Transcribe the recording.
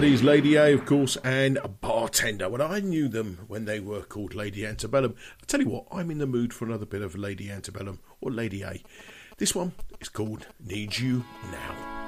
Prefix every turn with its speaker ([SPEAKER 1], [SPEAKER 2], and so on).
[SPEAKER 1] That is Lady A, of course, and a Bartender. Well, I knew them when they were called Lady Antebellum. I tell you what, I'm in the mood for another bit of Lady Antebellum or Lady A. This one is called Need You Now.